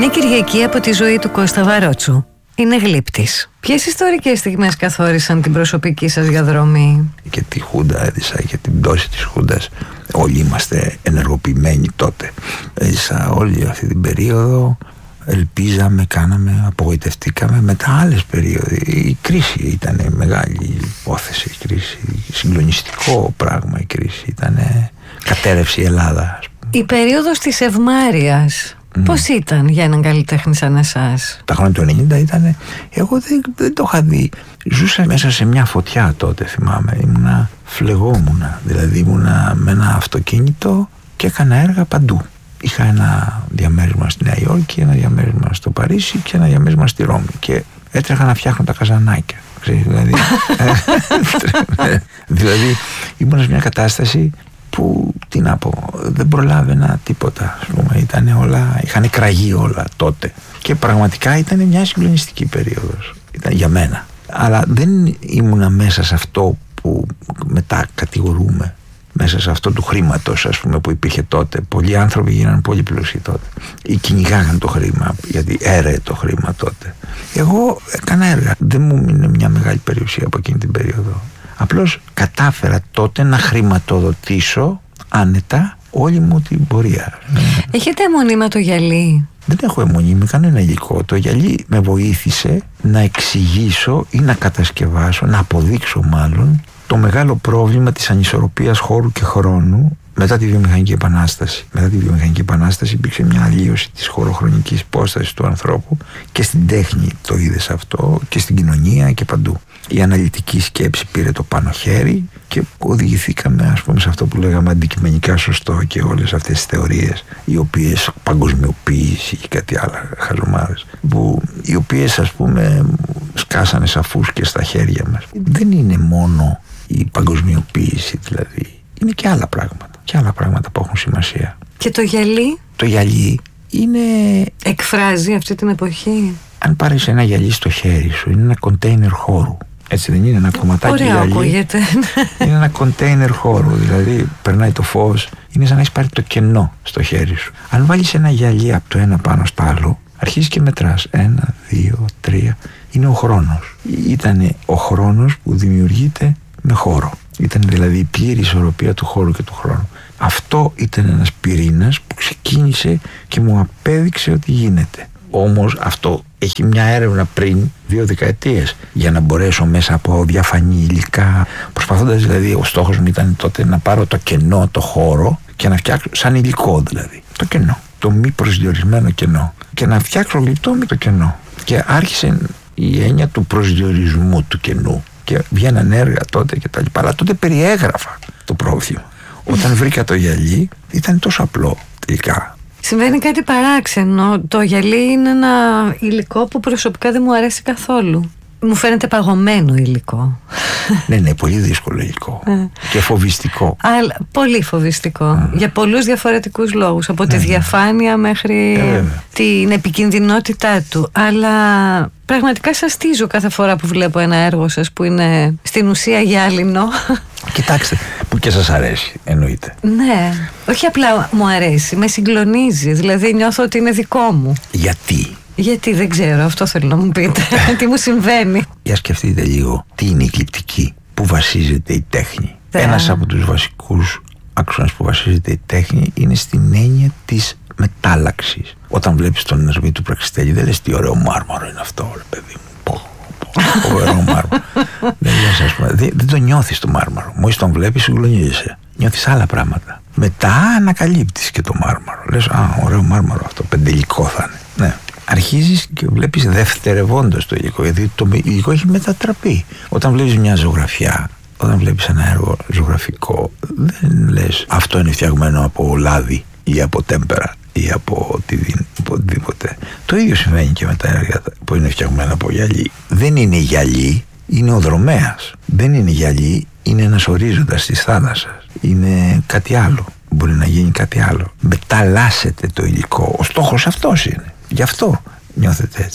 Μια Κυριακή από τη ζωή του Κώστα Βαρότσου. Είναι γλύπτης. Ποιες ιστορικές στιγμές καθόρισαν την προσωπική σας διαδρομή? Και τη Χούντα έδισα και την πτώση της Χούντας. Όλοι είμαστε ενεργοποιημένοι τότε. Έζησα όλη αυτή την περίοδο. Ελπίζαμε, κάναμε, απογοητευτήκαμε. Μετά άλλες περίοδοι. Η κρίση ήταν μεγάλη υπόθεση. Η κρίση, συγκλονιστικό πράγμα η κρίση. Ήταν κατέρευση η Ελλάδα. Η περίοδος της ευμάρειας. Πώς ήταν για έναν καλλιτέχνη σαν εσάς? Τα χρόνια του 90 ήταν. Εγώ δεν το είχα δει. Ζούσα μέσα σε μια φωτιά τότε, θυμάμαι. Φλεγόμουνα. Δηλαδή ήμουνα με ένα αυτοκίνητο και έκανα έργα παντού. Είχα ένα διαμέρισμα στη Νέα Υόρκη, ένα διαμέρισμα στο Παρίσι και ένα διαμέρισμα στη Ρώμη. Και έτρεχα να φτιάχνω τα καζανάκια. Δηλαδή ήμουν σε μια κατάσταση που, τι να πω, δεν προλάβαινα τίποτα, ας πούμε. Ήτανε όλα, είχαν κραγεί όλα τότε. Και πραγματικά ήταν μια συγκλονιστική περίοδος. Ήταν για μένα. Αλλά δεν ήμουνα μέσα σε αυτό που μετά κατηγορούμε. Μέσα σε αυτό του χρήματος, ας πούμε, που υπήρχε τότε. Πολλοί άνθρωποι γίνανε πολύ πλούσιοι τότε. Ή κυνηγάγαν το χρήμα, γιατί έρεε το χρήμα τότε. Εγώ έκανα έργα. Δεν μου μείνε μια μεγάλη περιουσία από εκείνη την περίοδο. Απλώς κατάφερα τότε να χρηματοδοτήσω άνετα όλη μου την πορεία. Έχετε αιμονή με το γυαλί? Δεν έχω αιμονή με κανένα υλικό. Το γυαλί με βοήθησε να εξηγήσω ή να κατασκευάσω, να αποδείξω μάλλον, το μεγάλο πρόβλημα της ανισορροπίας χώρου και χρόνου μετά τη βιομηχανική επανάσταση. Μετά τη βιομηχανική επανάσταση υπήρξε μια αλλίωση της χωροχρονικής υπόστασης του ανθρώπου και στην τέχνη το είδες αυτό και στην κοινωνία και παντού. Η αναλυτική σκέψη πήρε το πάνω χέρι και οδηγηθήκαμε, ας πούμε, σε αυτό που λέγαμε αντικειμενικά σωστό και όλες αυτές τις θεωρίες, οι οποίες παγκοσμιοποίηση και κάτι άλλα χαζομάρες, οι οποίες, ας πούμε, σκάσανε σαφούς και στα χέρια μας. Δεν είναι μόνο η παγκοσμιοποίηση, δηλαδή. Είναι και άλλα πράγματα. Και άλλα πράγματα που έχουν σημασία. Και το γυαλί? Το γυαλί είναι... εκφράζει αυτή την εποχή. Αν πάρεις ένα γυαλί στο χέρι σου, είναι ένα κοντέινερ χώρου. Έτσι δεν είναι? Ένα κομματάκι γυαλί. Ωραία ακούγεται. Είναι ένα κοντέινερ χώρου. Δηλαδή περνάει το φως. Είναι σαν να έχεις πάρει το κενό στο χέρι σου. Αν βάλεις ένα γυαλί από το ένα πάνω στο άλλο, αρχίζεις και μετράς. 1, 2, 3. Είναι ο χρόνος. Ήτανε ο χρόνος που δημιουργείται με χώρο. Ήταν δηλαδή η πλήρη ισορροπία του χώρου και του χρόνου. Αυτό ήταν ένας πυρήνας που ξεκίνησε και μου απέδειξε ότι γίνεται. Όμως αυτό έχει μια έρευνα πριν 2 δεκαετίες για να μπορέσω μέσα από διαφανή υλικά, προσπαθώντας δηλαδή, ο στόχος μου ήταν τότε να πάρω το κενό, το χώρο και να φτιάξω σαν υλικό δηλαδή το κενό, το μη προσδιορισμένο κενό και να φτιάξω γλυπτό με το κενό. Και άρχισε η έννοια του προσδιορισμού του κενού και βγαίναν έργα τότε και τα λοιπά. Αλλά τότε περιέγραφα το πρόβλημα. Όταν βρήκα το γυαλί ήταν τόσο απλό τελικά. Συμβαίνει κάτι παράξενο. Το γυαλί είναι ένα υλικό που προσωπικά δεν μου αρέσει καθόλου. Μου φαίνεται παγωμένο υλικό. Ναι, πολύ δύσκολο υλικό. Και φοβιστικό. Αλλά πολύ φοβιστικό. Για πολλούς διαφορετικούς λόγους. Από τη διαφάνεια μέχρι την επικινδυνότητά του. Αλλά πραγματικά σαστίζω κάθε φορά που βλέπω ένα έργο σας που είναι στην ουσία γυάλινο. Κοιτάξτε, που και σας αρέσει, εννοείται. Ναι, όχι απλά μου αρέσει, με συγκλονίζει. Δηλαδή νιώθω ότι είναι δικό μου. Γιατί δεν ξέρω, αυτό θέλω να μου πείτε. Τι μου συμβαίνει. Για σκεφτείτε λίγο τι είναι η γλυπτική, που βασίζεται η τέχνη. Ένας από τους βασικούς άξονες που βασίζεται η τέχνη είναι στην έννοια της μετάλλαξης. Όταν βλέπεις τον Ερμή του Πραξιτέλη δεν λες τι ωραίο μάρμαρο είναι αυτό, παιδί μου. Ωραίο μάρμαρο. Δεν το νιώθεις το μάρμαρο. Μόλις τον βλέπεις συγκλονίζεσαι. Νιώθεις άλλα πράγματα. Μετά ανακαλύπτεις και το μάρμαρο. Λες, ωραίο μάρμαρο αυτό, πεντελικό θα είναι. Ναι. Αρχίζεις και βλέπεις δευτερευόντως το υλικό, γιατί το υλικό έχει μετατραπεί. Όταν βλέπεις μια ζωγραφιά, όταν βλέπεις ένα έργο ζωγραφικό, δεν λες αυτό είναι φτιαγμένο από λάδι ή από τέμπερα ή από οτιδήποτε. Το ίδιο συμβαίνει και με τα έργα που είναι φτιαγμένα από γυαλί. Δεν είναι γυαλί, είναι ο δρομέας. Δεν είναι γυαλί, είναι ένας ορίζοντας της θάλασσας. Είναι κάτι άλλο. Μπορεί να γίνει κάτι άλλο. Μεταλλάσσεται το υλικό. Ο στόχος αυτός είναι. Γι' αυτό νιώθετε έτσι.